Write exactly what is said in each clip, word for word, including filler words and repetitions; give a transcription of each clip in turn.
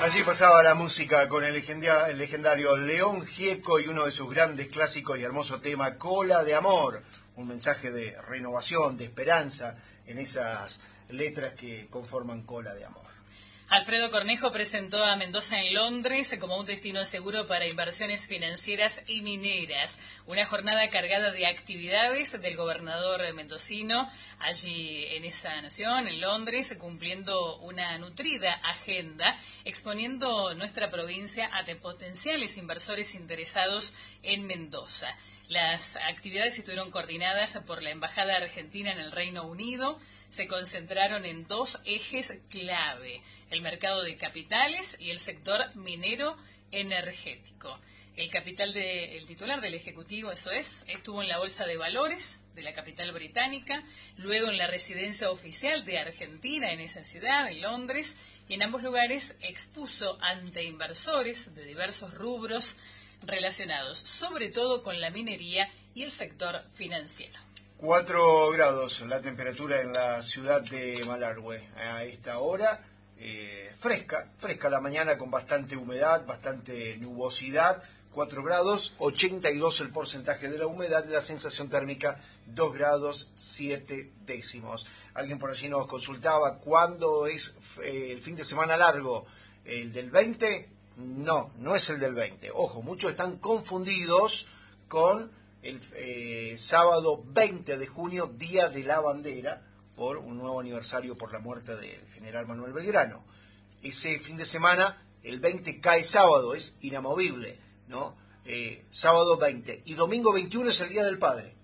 Allí pasaba la música con el, legendia, el legendario León Gieco y uno de sus grandes clásicos y hermoso tema, Cola de Amor. Un mensaje de renovación, de esperanza en esas letras que conforman Cola de Amor. Alfredo Cornejo presentó a Mendoza en Londres como un destino seguro para inversiones financieras y mineras. Una jornada cargada de actividades del gobernador mendocino allí en esa nación, en Londres, cumpliendo una nutrida agenda, exponiendo nuestra provincia a potenciales inversores interesados en Mendoza. Las actividades estuvieron coordinadas por la Embajada Argentina en el Reino Unido. Se concentraron en dos ejes clave, el mercado de capitales y el sector minero energético. El capital de, el titular del Ejecutivo, eso es, estuvo en la Bolsa de Valores de la capital británica, luego en la residencia oficial de Argentina en esa ciudad, en Londres, y en ambos lugares expuso ante inversores de diversos rubros relacionados, sobre todo con la minería y el sector financiero. cuatro grados la temperatura en la ciudad de Malargüe a esta hora, eh, fresca, fresca la mañana con bastante humedad, bastante nubosidad, cuatro grados, ochenta y dos el porcentaje de la humedad, la sensación térmica dos grados siete décimos. Alguien por allí nos consultaba, ¿cuándo es eh, el fin de semana largo? ¿El del veinte? No, no es el del veinte. Ojo, muchos están confundidos con el eh, sábado veinte de junio, Día de la Bandera, por un nuevo aniversario por la muerte del general Manuel Belgrano. Ese fin de semana, el veinte cae sábado, es inamovible, ¿no? Eh, sábado veinte. Y domingo veintiuno es el Día del Padre.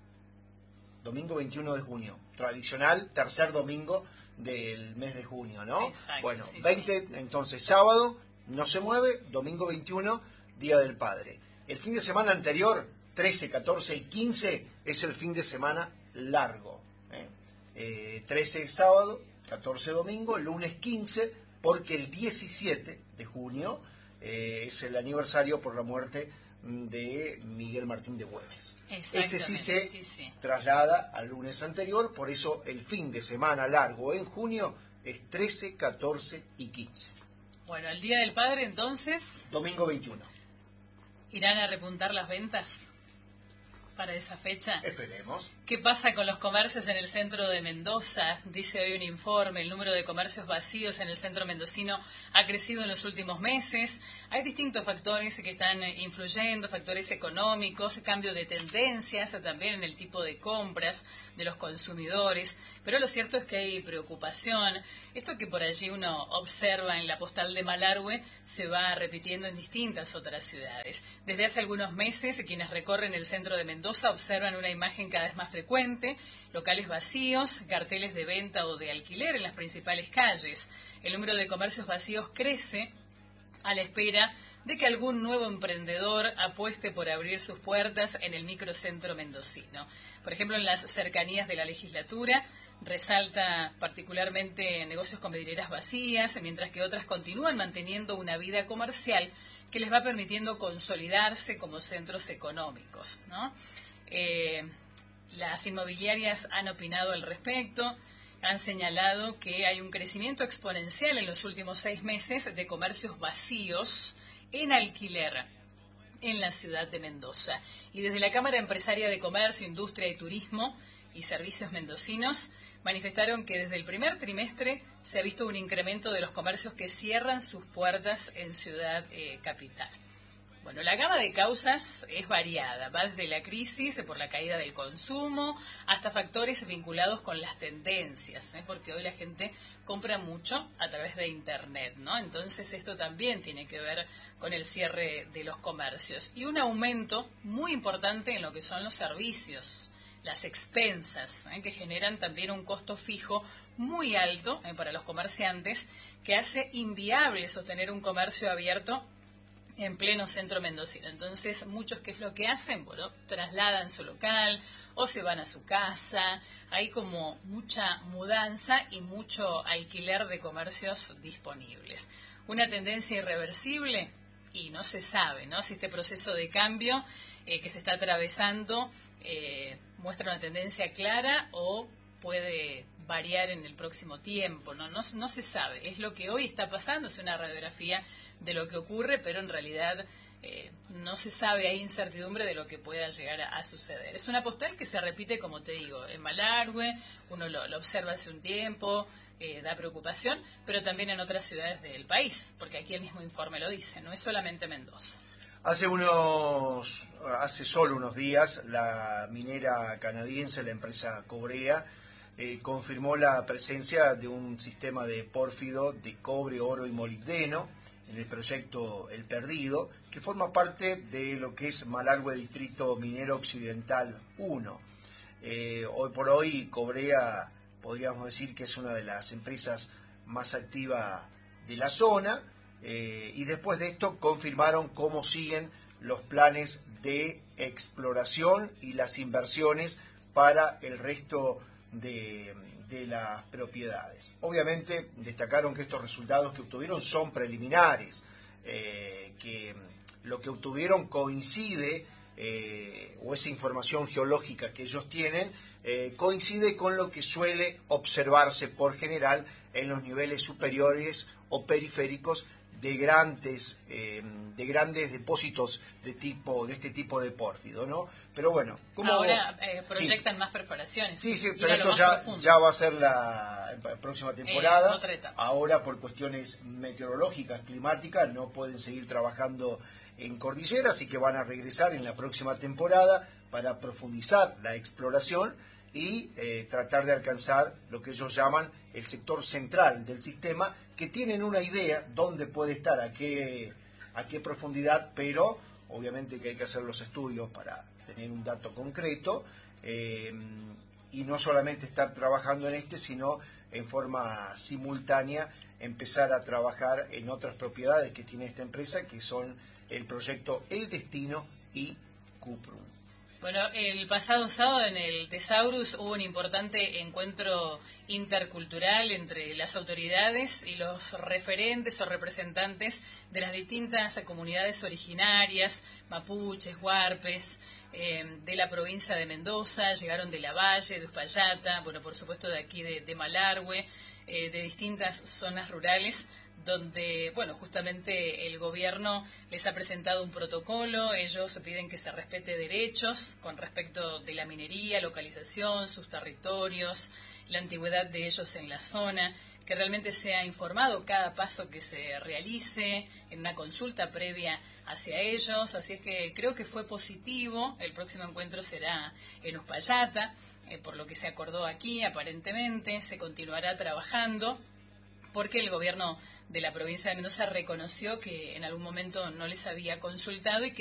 Domingo veintiuno de junio. Tradicional, tercer domingo del mes de junio, ¿no? Exacto, bueno, sí, veinte, sí. Entonces sábado, no se mueve, domingo veintiuno, Día del Padre. El fin de semana anterior, trece, catorce y quince, es el fin de semana largo. ¿eh? Eh, trece sábado, catorce domingo, lunes quince, porque el diecisiete de junio eh, es el aniversario por la muerte de Miguel Martín de Güemes. Ese sí se sí, sí. traslada al lunes anterior, por eso el fin de semana largo en junio es trece, catorce y quince. Bueno, el Día del Padre entonces, domingo veintiuno. ¿irán a repuntar las ventas para esa fecha? Esperemos. ¿Qué pasa con los comercios en el centro de Mendoza? Dice hoy un informe, el número de comercios vacíos en el centro mendocino ha crecido en los últimos meses. Hay distintos factores que están influyendo, factores económicos, cambio de tendencias también en el tipo de compras de los consumidores, pero lo cierto es que hay preocupación. Esto que por allí uno observa en la postal de Malargüe se va repitiendo en distintas otras ciudades. Desde hace algunos meses, quienes recorren el centro de Mendoza observan una imagen cada vez más frecuente, locales vacíos, carteles de venta o de alquiler en las principales calles. El número de comercios vacíos crece a la espera de que algún nuevo emprendedor apueste por abrir sus puertas en el microcentro mendocino. Por ejemplo, en las cercanías de la legislatura resalta particularmente negocios con vidrieras vacías, mientras que otras continúan manteniendo una vida comercial que les va permitiendo consolidarse como centros económicos, ¿no? Eh, las inmobiliarias han opinado al respecto, han señalado que hay un crecimiento exponencial en los últimos seis meses de comercios vacíos en alquiler en la ciudad de Mendoza. Y desde la Cámara Empresaria de Comercio, Industria y Turismo y Servicios Mendocinos manifestaron que desde el primer trimestre se ha visto un incremento de los comercios que cierran sus puertas en Ciudad eh, Capital. Bueno, la gama de causas es variada, va desde la crisis por la caída del consumo hasta factores vinculados con las tendencias, ¿eh? porque hoy la gente compra mucho a través de Internet, ¿no? Entonces esto también tiene que ver con el cierre de los comercios y un aumento muy importante en lo que son los servicios, las expensas, ¿eh? que generan también un costo fijo muy alto ¿eh? para los comerciantes, que hace inviable sostener un comercio abierto en pleno centro mendocino. Entonces, muchos, ¿qué es lo que hacen? Bueno, trasladan su local o se van a su casa. Hay como mucha mudanza y mucho alquiler de comercios disponibles. Una tendencia irreversible, y no se sabe, ¿no? Si este proceso de cambio eh, que se está atravesando eh, muestra una tendencia clara o puede variar en el próximo tiempo, ¿no? No, no se sabe, es lo que hoy está pasando, es una radiografía de lo que ocurre, pero en realidad eh, no se sabe, hay incertidumbre de lo que pueda llegar a, a suceder. Es una postal que se repite, como te digo, en Malargüe, uno lo, lo observa hace un tiempo, eh, da preocupación, pero también en otras ciudades del país, porque aquí el mismo informe lo dice, no es solamente Mendoza. Hace unos, hace solo unos días, la minera canadiense, la empresa Cobrea, eh, confirmó la presencia de un sistema de pórfido de cobre, oro y molibdeno en el proyecto El Perdido, que forma parte de lo que es Malargüe Distrito Minero Occidental uno. Eh, hoy por hoy, Cobrea, podríamos decir que es una de las empresas más activas de la zona. Eh, y después de esto confirmaron cómo siguen los planes de exploración y las inversiones para el resto de, de las propiedades. Obviamente destacaron que estos resultados que obtuvieron son preliminares, eh, que lo que obtuvieron coincide, eh, o esa información geológica que ellos tienen, eh, coincide con lo que suele observarse por general en los niveles superiores o periféricos de grandes eh, de grandes depósitos de tipo de este tipo de pórfido, ¿no? Pero bueno, como ahora eh, proyectan sí. más perforaciones. Sí, sí, pero esto ya, ya va a ser la próxima temporada. Eh, otra etapa. Ahora, por cuestiones meteorológicas, climáticas, no pueden seguir trabajando en cordillera, así que van a regresar en la próxima temporada para profundizar la exploración y eh, tratar de alcanzar lo que ellos llaman el sector central del sistema, que tienen una idea dónde puede estar, a qué, a qué profundidad, pero obviamente que hay que hacer los estudios para tener un dato concreto, eh, y no solamente estar trabajando en este, sino en forma simultánea empezar a trabajar en otras propiedades que tiene esta empresa, que son el proyecto El Destino y Cuprum. Bueno, el pasado sábado en el Tesaurus hubo un importante encuentro intercultural entre las autoridades y los referentes o representantes de las distintas comunidades originarias, mapuches, huarpes, eh, de la provincia de Mendoza, llegaron de Lavalle, de Uspallata, bueno, por supuesto de aquí de, de Malargüe, eh, de distintas zonas rurales, donde, bueno, justamente el gobierno les ha presentado un protocolo, ellos piden que se respete derechos con respecto de la minería, localización, sus territorios, la antigüedad de ellos en la zona, que realmente sea informado cada paso que se realice en una consulta previa hacia ellos, así es que creo que fue positivo. El próximo encuentro será en Uspallata, eh, por lo que se acordó aquí, aparentemente se continuará trabajando, porque el gobierno de la provincia de Mendoza reconoció que en algún momento no les había consultado y que